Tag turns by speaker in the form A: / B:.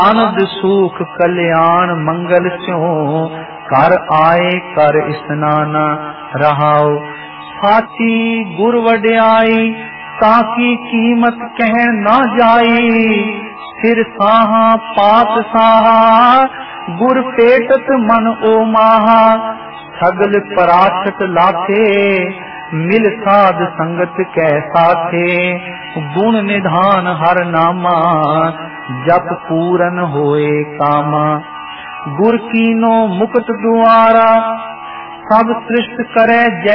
A: आनंद सुख कल्याण मंगल स्यों कर आए कर स्नाना रहाओ। साची गुर वड्याई ताकी कीमत कह ना जाई। सिर साहा पात साहा गुर पेटत मन ओ माहा। सगल पराछत लाथे मिल साध संगत कै साथे। गुण निधान हर नामा जप पूरन होए कामा। गुर कीनो मुकुट द्वारा सब सृष्ट करे जय